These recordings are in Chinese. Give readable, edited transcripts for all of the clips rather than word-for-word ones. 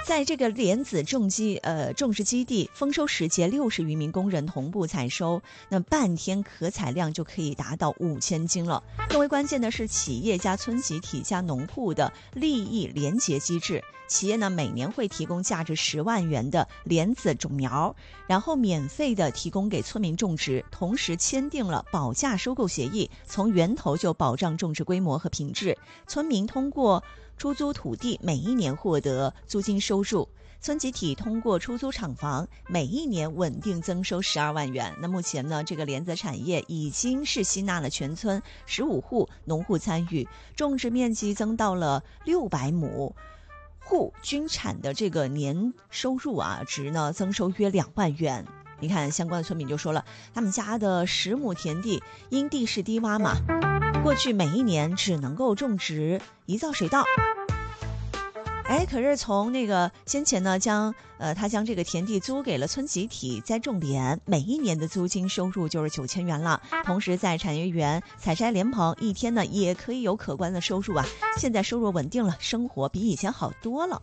在这个莲子种植基地，丰收时节60余名工人同步采收，那半天可采量就可以达到5000斤了。更为关键的是，企业加村集体加农户的利益联结机制。企业呢每年会提供价值10万元的莲子种苗，然后免费的提供给村民种植，同时签订了保价收购协议，从源头就保障种植规模和品质。村民通过出租土地每一年获得租金收入，村集体通过出租厂房每一年稳定增收12万元。那目前呢，这个莲子产业已经是吸纳了全村15户农户参与，种植面积增到了600亩，户均产的这个年收入值呢增收约2万元。你看相关的村民就说了，他们家的10亩田地因地势低洼嘛，过去每一年只能够种植1造水稻。可是从那个先前呢，他将这个田地租给了村集体栽种莲，每一年的租金收入就是9000元了。同时在产业园采摘莲蓬，一天呢也可以有可观的收入啊。现在收入稳定了，生活比以前好多了。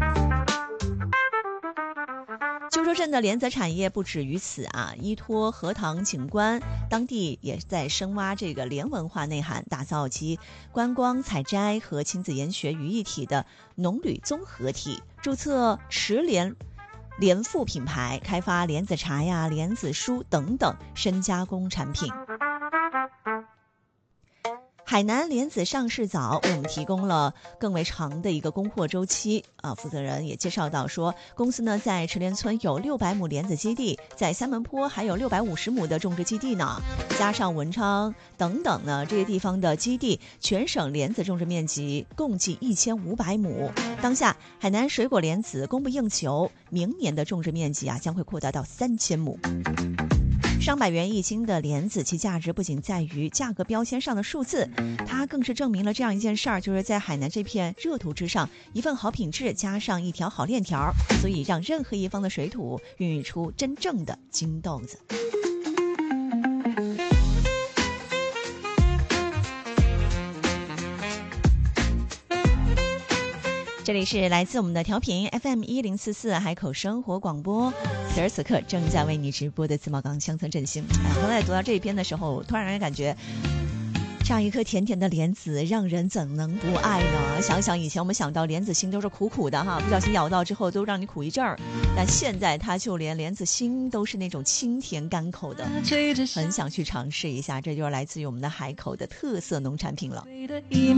鸠州镇的莲子产业不止于此依托荷塘景观，当地也在深挖这个莲文化内涵，打造集观光采摘和亲子研学于一体的农旅综合体，注册池莲赋品牌，开发莲子茶莲子酥等等深加工产品。海南莲子上市早，为我们提供了更为长的一个供货周期负责人也介绍到说，公司呢在池莲村有600亩莲子基地，在三门坡还有650亩的种植基地呢，加上文昌等等呢这些地方的基地，全省莲子种植面积共计1500亩。当下海南水果莲子供不应求，明年的种植面积将会扩大到3000亩。上百元1斤的莲子，其价值不仅在于价格标签上的数字，它更是证明了这样一件事儿，就是在海南这片热土之上，一份好品质加上一条好链条，所以让任何一方的水土孕育出真正的金豆子。这里是来自我们的调频 FM1044 海口生活广播，此时此刻正在为你直播的自贸港乡村振兴。刚才读到这一篇的时候，突然让人感觉这样一颗甜甜的莲子，让人怎能不爱呢？想想以前我们想到莲子心都是苦苦的不小心咬到之后都让你苦一阵儿，但现在它就连莲子心都是那种清甜甘口的，很想去尝试一下。这就是来自于我们的海口的特色农产品了。